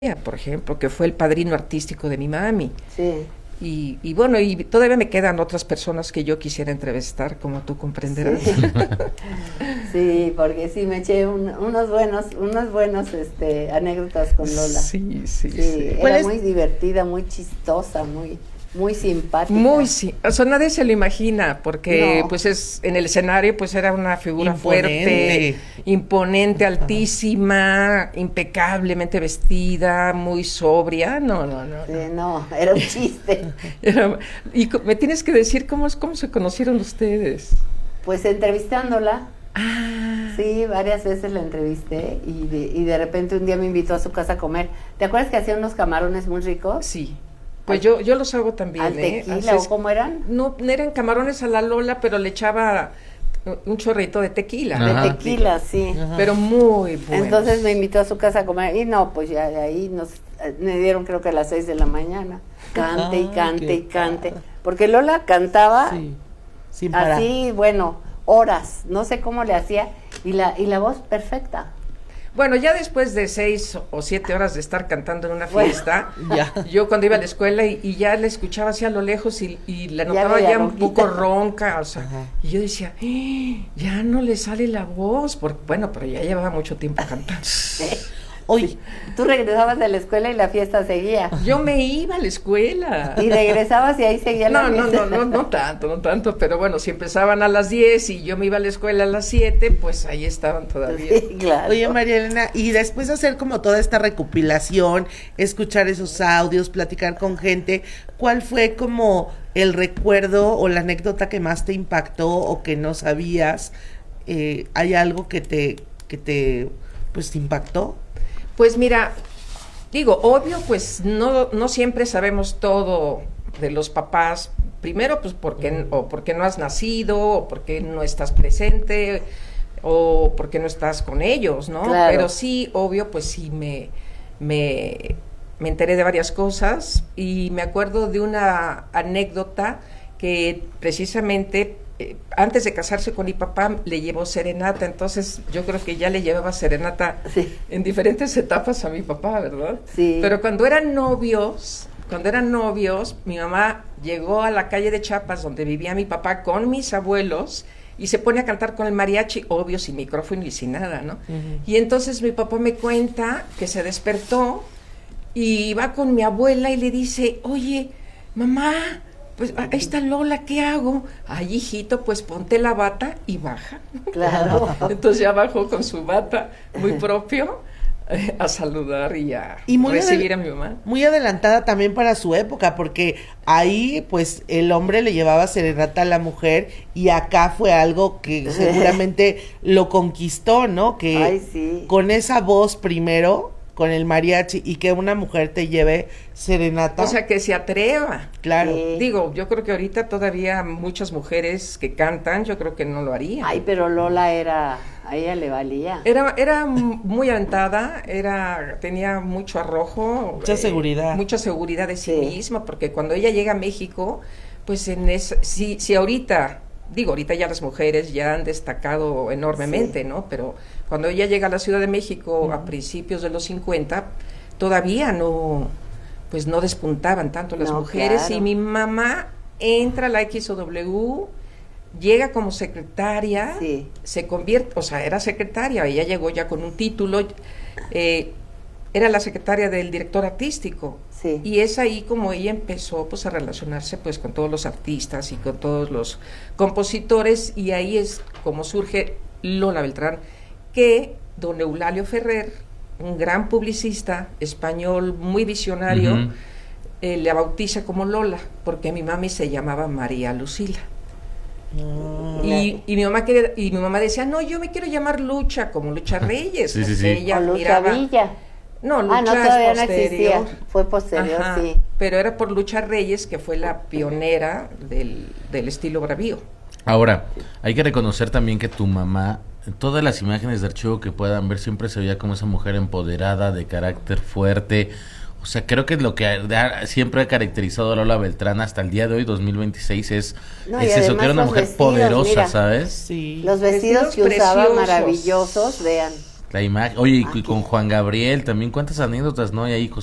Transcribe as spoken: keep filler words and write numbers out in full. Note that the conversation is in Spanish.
por ejemplo, que fue el padrino artístico de mi mami. Sí. Y, y bueno, y todavía me quedan otras personas que yo quisiera entrevistar, como tú comprenderás. Sí, sí, porque sí me eché un, unos buenos, unos buenos este, anécdotas con Lola. Sí, sí, sí. sí. Era es? muy divertida, muy chistosa, muy, muy simpática. Muy, sí. O sea, nadie se lo imagina, porque No. pues es en el escenario pues era una figura Imponente. fuerte, imponente, altísima, impecablemente vestida, muy sobria. No, no, no. Sí, no, era un chiste. Era- y co- me tienes que decir cómo, es- cómo se conocieron ustedes. Pues entrevistándola, Ah, sí, varias veces la entrevisté y de, y de repente un día me invitó a su casa a comer. ¿Te acuerdas que hacía unos camarones muy ricos? sí. Pues yo, yo los hago también, ¿Al ¿eh? tequila Así o es- cómo eran? No, no eran camarones a la Lola, pero le echaba un chorrito de tequila. Ajá. De tequila, sí. Ajá. Pero muy bueno. Entonces me invitó a su casa a comer y no, pues ya de ahí nos eh, me dieron creo que a las seis de la mañana. Cante y Ah, cante qué y cante. padre. Porque Lola cantaba Sí, sin parar. así, bueno, horas, no sé cómo le hacía y la y la voz perfecta. Bueno, ya después de seis o siete horas de estar cantando en una Bueno, fiesta, ya. yo cuando iba a la escuela y, y ya la escuchaba así a lo lejos y, y la Ya notaba veía ya un ronquita. poco ronca, o sea, Ajá. y yo decía, "Ah, ya no le sale la voz", porque bueno, pero ya llevaba mucho tiempo cantando. Oye, Tú regresabas de la escuela y la fiesta seguía. Yo me iba a la escuela. Y regresabas y ahí seguía la No, no, fiesta. no, no, no tanto, no tanto, pero bueno, si empezaban a las diez y yo me iba a la escuela a las siete, pues ahí estaban todavía. Sí, claro. oye María Elena, y después de hacer como toda esta recopilación, escuchar esos audios, platicar con gente, ¿cuál fue como el recuerdo o la anécdota que más te impactó o que no sabías? Eh, ¿hay algo que te, que te, pues te impactó? Pues mira, digo, obvio, pues no, no siempre sabemos todo de los papás. Primero, pues porque, o porque no has nacido, o porque no estás presente, o porque no estás con ellos, ¿no? Claro. Pero sí, obvio, pues sí me, me, me enteré de varias cosas y me acuerdo de una anécdota que precisamente eh, antes de casarse con mi papá le llevó serenata, entonces yo creo que ya le llevaba serenata Sí. en diferentes etapas a mi papá, ¿verdad? Sí. Pero cuando eran novios, cuando eran novios, mi mamá llegó a la calle de Chiapas donde vivía mi papá con mis abuelos y se pone a cantar con el mariachi, obvio, sin micrófono y sin nada, ¿no? Ujú. Y entonces mi papá me cuenta que se despertó y va con mi abuela y le dice, oye, mamá, pues ahí está Lola, ¿qué hago? Ay, hijito, pues ponte la bata y baja. Claro. Entonces ya bajó con su bata muy propio eh, a saludar y a Y muy recibir adel- a mi mamá. Muy adelantada también para su época, porque ahí pues el hombre le llevaba serenata a la mujer y acá fue algo que seguramente lo conquistó, ¿no? Que Ay, sí. con esa voz primero, con el mariachi y que una mujer te lleve serenata. O sea, que se atreva. claro. Sí. Digo, yo creo que ahorita todavía muchas mujeres que cantan, yo creo que no lo harían. Ay, pero Lola era, a ella le valía. Era, era muy aventada, era, tenía mucho arrojo. Mucha seguridad. Mucha seguridad de sí, Sí. misma, porque cuando ella llega a México, pues en esa, si, si ahorita, digo, ahorita ya las mujeres ya han destacado enormemente, Sí. ¿no? Pero cuando ella llega a la Ciudad de México a principios de los cincuenta, todavía no, pues no despuntaban tanto las No, mujeres, claro. y mi mamá entra a la X O W, llega como secretaria, Sí. se convierte, o sea, era secretaria, ella llegó ya con un título, eh, era la secretaria del director artístico, Sí. y es ahí como ella empezó pues a relacionarse pues con todos los artistas y con todos los compositores, y ahí es como surge Lola Beltrán, que don Eulalio Ferrer, un gran publicista español muy visionario, Ujú. eh, le bautiza como Lola, porque mi mami se llamaba María Lucila. Ah, Y, y mi mamá quería- y mi mamá decía, no, yo me quiero llamar Lucha, como Lucha Reyes. Sí, sí, porque sí. Ella O Lucha admiraba- Villa. No, Lucha Ah, no, es todavía no posterior. existía. Fue posterior, Ajá, sí. pero era por Lucha Reyes, que fue la pionera del, del estilo bravío. Ahora, hay que reconocer también que tu mamá, en todas las imágenes de archivo que puedan ver, siempre se veía como esa mujer empoderada, de carácter fuerte. O sea, creo que lo que ha- siempre ha caracterizado a Lola Beltrán hasta el día de hoy, dos mil veintiséis, es, No, y es eso, que además era una los mujer vestidos, poderosa, mira. ¿sabes? sí. Los vestidos, Vestidos que usaba preciosos. maravillosos, vean. La imagen. Oye, y Ah, cu- con qué- Juan Gabriel también, ¿cuántas anécdotas no hay ahí, José?